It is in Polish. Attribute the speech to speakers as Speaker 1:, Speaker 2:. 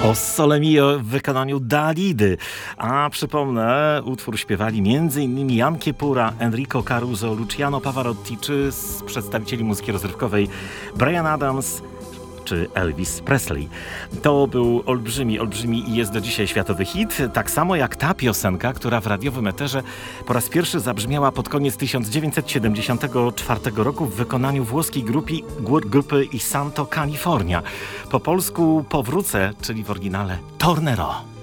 Speaker 1: O Sole Mio w wykonaniu Dalidy. A przypomnę, utwór śpiewali m.in. Jan Kiepura, Enrico Caruso, Luciano Pavarotti, czy z przedstawicieli muzyki rozrywkowej Bryan Adams czy Elvis Presley. To był olbrzymi i jest do dzisiaj światowy hit, tak samo jak ta piosenka, która w radiowym eterze po raz pierwszy zabrzmiała pod koniec 1974 roku w wykonaniu włoskiej grupy I Santo California. Po polsku Powrócę, czyli w oryginale Tornerò.